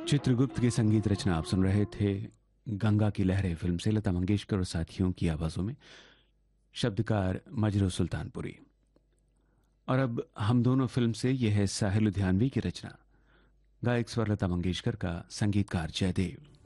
चित्रगुप्त की संगीत रचना आप सुन रहे थे। गंगा की लहरें फिल्म से लता मंगेशकर और साथियों की आवाजों में। शब्दकार मजरू सुल्तानपुरी। और अब हम दोनों फिल्म से यह है साहिल लुधियानवी की रचना। गायक स्वर लता मंगेशकर का, संगीतकार जयदेव।